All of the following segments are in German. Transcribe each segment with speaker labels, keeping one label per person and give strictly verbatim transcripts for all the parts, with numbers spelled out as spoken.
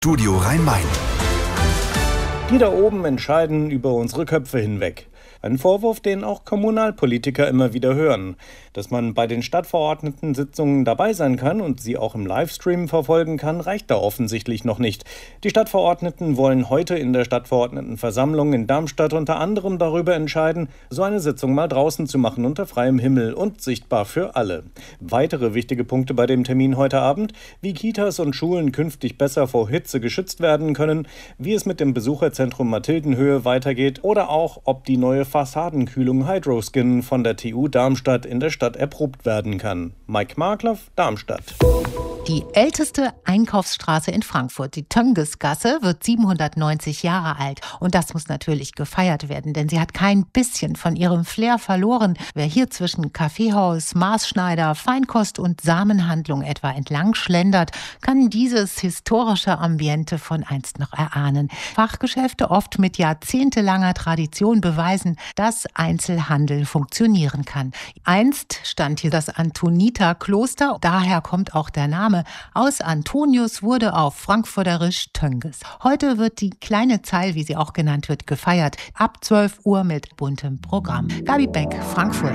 Speaker 1: Studio Rhein-Main.
Speaker 2: Die da oben entscheiden über unsere Köpfe hinweg. Ein Vorwurf, den auch Kommunalpolitiker immer wieder hören. Dass man bei den Stadtverordneten-Sitzungen dabei sein kann und sie auch im Livestream verfolgen kann, reicht da offensichtlich noch nicht. Die Stadtverordneten wollen heute in der Stadtverordnetenversammlung in Darmstadt unter anderem darüber entscheiden, so eine Sitzung mal draußen zu machen unter freiem Himmel und sichtbar für alle. Weitere wichtige Punkte bei dem Termin heute Abend: wie Kitas und Schulen künftig besser vor Hitze geschützt werden können, wie es mit dem Besucherzentrum Mathildenhöhe weitergeht oder auch, ob die neue Fassadenkühlung Hydroskin von der T U Darmstadt in der Stadt erprobt werden kann. Mike Markloff, Darmstadt.
Speaker 3: Die älteste Einkaufsstraße in Frankfurt, die Töngesgasse, wird siebenhundertneunzig Jahre alt. Und das muss natürlich gefeiert werden, denn sie hat kein bisschen von ihrem Flair verloren. Wer hier zwischen Kaffeehaus, Maßschneider, Feinkost und Samenhandlung etwa entlang schlendert, kann dieses historische Ambiente von einst noch erahnen. Fachgeschäfte, oft mit jahrzehntelanger Tradition, beweisen, dass Einzelhandel funktionieren kann. Einst stand hier das Antoniterkloster, daher kommt auch der Name. Aus Antonius wurde auf Frankfurterisch Tönges. Heute wird die kleine Zeil, wie sie auch genannt wird, gefeiert. Ab zwölf Uhr mit buntem Programm. Gabi Beck, Frankfurt.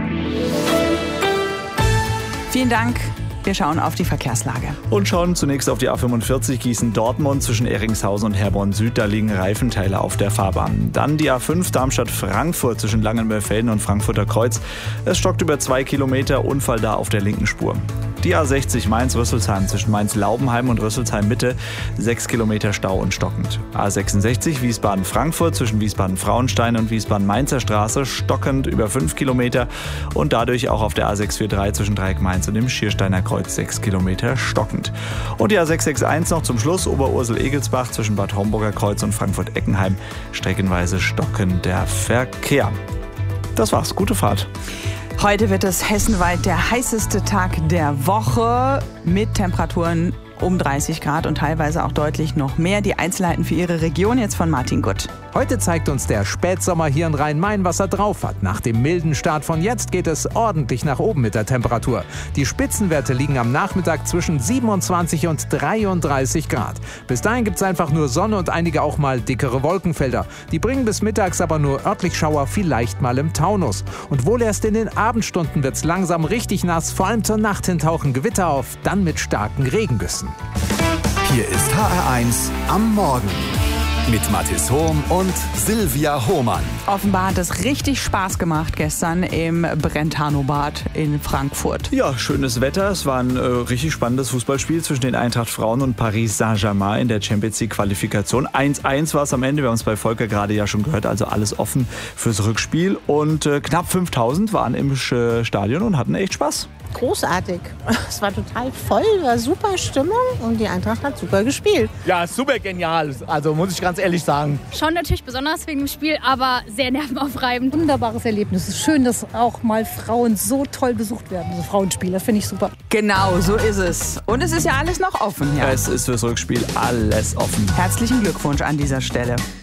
Speaker 4: Vielen Dank. Wir schauen auf die Verkehrslage.
Speaker 5: Und schauen zunächst auf die A fünfundvierzig Gießen-Dortmund zwischen Eringshausen und Herborn-Süd. Da liegen Reifenteile auf der Fahrbahn. Dann die A fünf Darmstadt-Frankfurt zwischen Langenmörfelden und Frankfurter Kreuz. Es stockt über zwei Kilometer, Unfall da auf der linken Spur. Die A sechzig Mainz-Rüsselsheim zwischen Mainz-Laubenheim und Rüsselsheim-Mitte. Sechs Kilometer Stau und stockend. A sechsundsechzig Wiesbaden-Frankfurt zwischen Wiesbaden-Frauenstein und Wiesbaden-Mainzer Straße. Stockend über fünf Kilometer. Und dadurch auch auf der A sechs vier drei zwischen Dreieck Mainz und dem Schiersteiner Kreuz. sechs Kilometer stockend. Und die A sechs sechs eins noch zum Schluss, Oberursel-Egelsbach zwischen Bad Homburger Kreuz und Frankfurt-Eckenheim. Streckenweise stockender Verkehr. Das war's. Gute Fahrt.
Speaker 4: Heute wird es hessenweit der heißeste Tag der Woche mit Temperaturen um dreißig Grad und teilweise auch deutlich noch mehr. Die Einzelheiten für Ihre Region jetzt von Martin Gutt.
Speaker 6: Heute zeigt uns der Spätsommer hier in Rhein-Main, was er drauf hat. Nach dem milden Start von jetzt geht es ordentlich nach oben mit der Temperatur. Die Spitzenwerte liegen am Nachmittag zwischen siebenundzwanzig und dreiunddreißig Grad. Bis dahin gibt es einfach nur Sonne und einige auch mal dickere Wolkenfelder. Die bringen bis mittags aber nur örtlich Schauer, vielleicht mal im Taunus. Und wohl erst in den Abendstunden wird es langsam richtig nass. Vor allem zur Nacht hin tauchen Gewitter auf, dann mit starken Regengüssen.
Speaker 1: Hier ist H R eins am Morgen mit Mathis Hohm und Silvia Hohmann.
Speaker 4: Offenbar hat es richtig Spaß gemacht gestern im Brentano-Bad in Frankfurt.
Speaker 5: Ja, schönes Wetter. Es war ein äh, richtig spannendes Fußballspiel zwischen den Eintracht Frauen und Paris Saint-Germain in der Champions League Qualifikation. eins eins war es am Ende. Wir haben es bei Volker gerade ja schon gehört. Also alles offen fürs Rückspiel. Und äh, knapp fünftausend waren im äh, Stadion und hatten echt Spaß.
Speaker 7: Großartig. Es war total voll, war super Stimmung und die Eintracht hat super gespielt.
Speaker 8: Ja, super genial. Also muss ich ganz ehrlich sagen.
Speaker 9: Schon natürlich besonders wegen dem Spiel, aber sehr nervenaufreibend.
Speaker 10: Wunderbares Erlebnis. Es ist schön, dass auch mal Frauen so toll besucht werden. Also Frauenspiele, finde ich super.
Speaker 4: Genau, so ist es. Und es ist ja alles noch offen. Ja.
Speaker 5: Es ist fürs Rückspiel alles offen.
Speaker 4: Herzlichen Glückwunsch an dieser Stelle.